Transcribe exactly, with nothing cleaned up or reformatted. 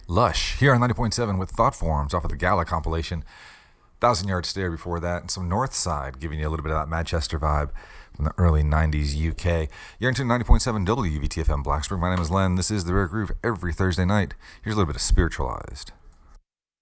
Lush here on ninety point seven with Thought Forms off of the Gala compilation. Thousand Yard Stare before that, and some North Side, giving you a little bit of that Manchester vibe from the early nineties U K. You're into ninety point seven W V T F M Blacksburg. My name is Len. This is The Rare Groove every Thursday night. Here's a little bit of Spiritualized.